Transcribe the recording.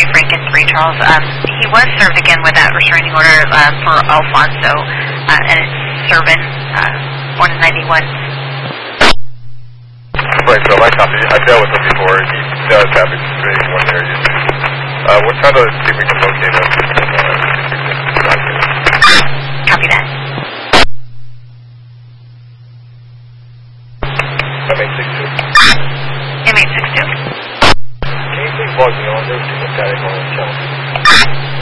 3 Franken, 3 Charles. He was served again with that restraining order for Alfonso, and it's serving 191. Right, so my copy, I've dealt with him before. He does have experience in one area. We're trying to see if we can locate him. Copy that. M862. M862. Can you please log me on? There's a guy calling Chelsea.